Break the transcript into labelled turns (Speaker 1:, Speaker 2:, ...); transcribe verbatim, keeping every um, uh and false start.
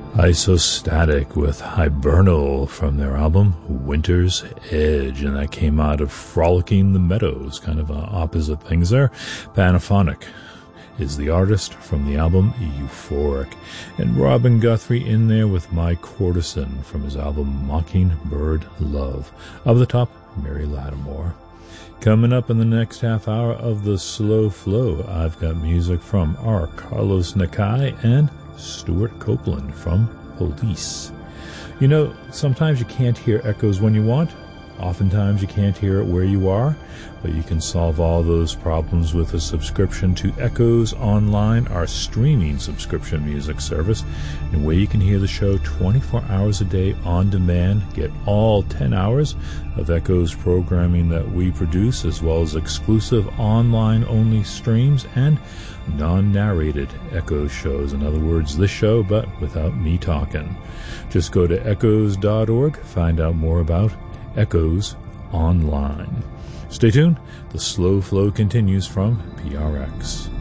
Speaker 1: Isostatic with Hibernal from their album Winter's Edge, and that came out of Frolicking the Meadows, kind of uh, opposite things there. Panaphonic is the artist from the album Euphoric, and Robin Guthrie in there with My Courtesan from his album Mockingbird Love. Of the top, Mary Lattimore. Coming up in the next half hour of the Slow Flow, I've got music from R. Carlos Nakai and Stuart Copeland from Police. You know, sometimes you can't hear echoes when you want. Oftentimes you can't hear it where you are, but you can solve all those problems with a subscription to Echoes Online, our streaming subscription music service, in a way you can hear the show twenty-four hours a day on demand, get all ten hours of Echoes programming that we produce, as well as exclusive online-only streams and non-narrated Echoes shows. In other words, this show, but without me talking. Just go to echoes dot org, find out more about Echoes Online. Stay tuned. The Slow Flow continues from P R X.